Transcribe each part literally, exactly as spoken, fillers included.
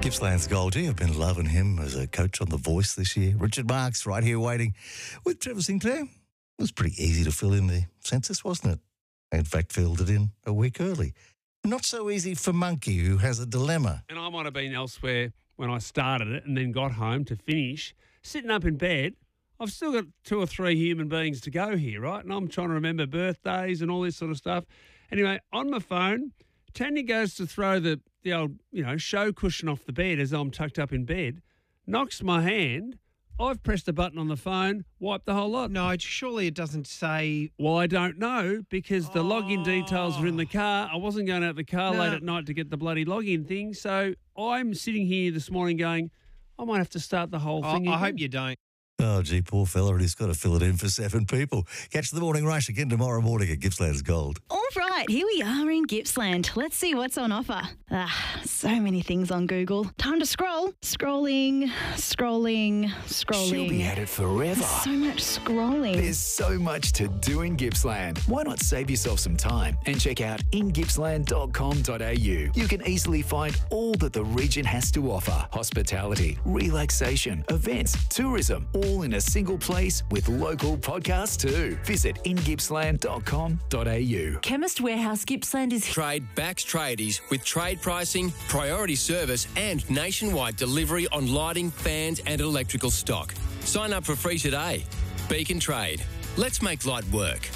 Gippsland's Goldie. I've been loving him as a coach on The Voice this year. Richard Marks right here waiting with Trevor Sinclair. It was pretty easy to fill in the census, wasn't it? I, in fact, filled it in a week early. Not so easy for Monkey, who has a dilemma. And I might have been elsewhere when I started it and then got home to finish. Sitting up in bed, I've still got two or three human beings to go here, right? And I'm trying to remember birthdays and all this sort of stuff. Anyway, on my phone, Tanya goes to throw the, the old, you know, show cushion off the bed as I'm tucked up in bed, knocks my hand. I've pressed a button on the phone, wiped the whole lot. No, surely it doesn't say... Well, I don't know because the oh. login details are in the car. I wasn't going out the car no. late at night to get the bloody login thing. So I'm sitting here this morning going, I might have to start the whole oh, thing I again. hope you don't. Oh, gee, poor fella, and he's got to fill it in for seven people. Catch the Morning Rush again tomorrow morning at Gippsland's Gold. All right, here we are in Gippsland. Let's see what's on offer. Ah, so many things on Google. Time to scroll. Scrolling, scrolling, scrolling. She'll be at it forever. So much scrolling. There's so much to do in Gippsland. Why not save yourself some time and check out in gippsland dot com dot a u. You can easily find all that the region has to offer. Hospitality, relaxation, events, tourism, all in a single place with local podcasts too. Visit in gippsland dot com dot a u. Chemist Warehouse Gippsland is... Trade backs tradies with trade pricing, priority service and nationwide delivery on lighting, fans and electrical stock. Sign up for free today. Beacon Trade. Let's make light work.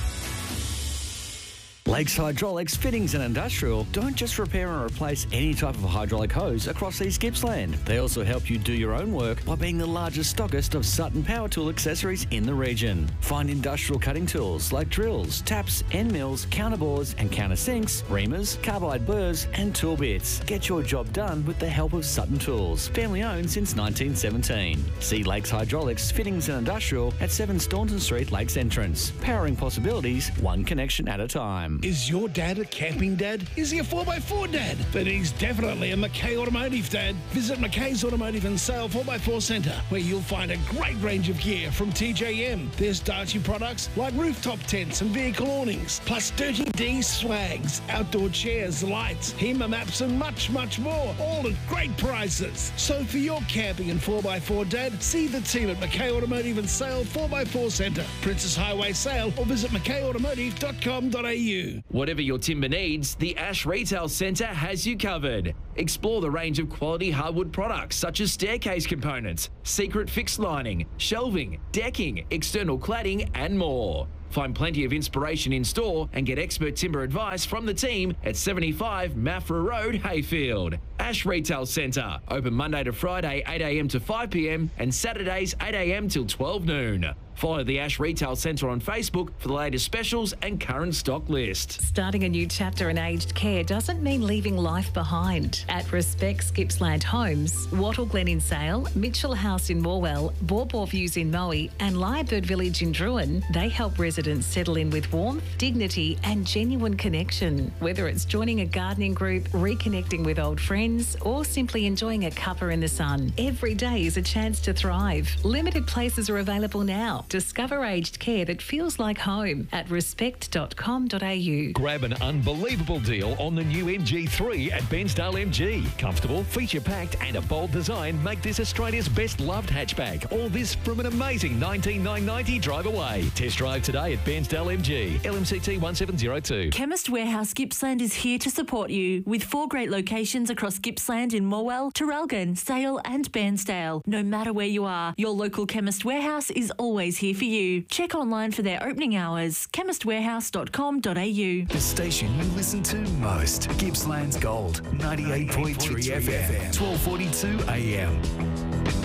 Lakes Hydraulics, Fittings and Industrial don't just repair and replace any type of hydraulic hose across East Gippsland. They also help you do your own work by being the largest stockist of Sutton Power Tool accessories in the region. Find industrial cutting tools like drills, taps, end mills, counterbores and countersinks, reamers, carbide burrs and tool bits. Get your job done with the help of Sutton Tools. Family owned since nineteen seventeen. See Lakes Hydraulics, Fittings and Industrial at seven Staunton Street, Lakes Entrance. Powering possibilities, one connection at a time. Is your dad a camping dad? Is he a four by four dad? Then he's definitely a McKay Automotive dad. Visit McKay's Automotive and Sale four by four Centre, where you'll find a great range of gear from T J M. There's Darchi products like rooftop tents and vehicle awnings, plus Dirty D swags, outdoor chairs, lights, HEMA maps and much, much more, all at great prices. So for your camping and four by four dad, see the team at McKay Automotive and Sale four by four Centre, Princess Highway Sale, or visit mckay automotive dot com dot a u. Whatever your timber needs, the Ash Retail Centre has you covered. Explore the range of quality hardwood products such as staircase components, secret fixed lining, shelving, decking, external cladding and more. Find plenty of inspiration in store and get expert timber advice from the team at seventy-five Maffra Road, Hayfield. Ash Retail Centre, open Monday to Friday eight a m to five p m and Saturdays eight a m till twelve noon. Follow the Ash Retail Centre on Facebook for the latest specials and current stock list. Starting a new chapter in aged care doesn't mean leaving life behind. At Respect Gippsland Homes, Wattle Glen in Sale, Mitchell House in Morwell, Bawbaw Views in Moe and Lyrebird Village in Druin, they help residents settle in with warmth, dignity and genuine connection. Whether it's joining a gardening group, reconnecting with old friends or simply enjoying a cuppa in the sun, every day is a chance to thrive. Limited places are available now. Discover aged care that feels like home at respect dot com dot a u. Grab an unbelievable deal on the new M G three at Bensdale M G. Comfortable, feature-packed and a bold design make this Australia's best loved hatchback. All this from an amazing nineteen thousand nine hundred ninety drive away. Test drive today at Bensdale M G. L M C T one seven zero two. Chemist Warehouse Gippsland is here to support you with four great locations across Gippsland in Morwell, Traralgon, Sale and Bairnsdale. No matter where you are, your local Chemist Warehouse is always here for you. Check online for their opening hours. chemist warehouse dot com dot a u. The station you listen to most. Gippsland's Gold, ninety-eight point three F M, twelve forty-two A M.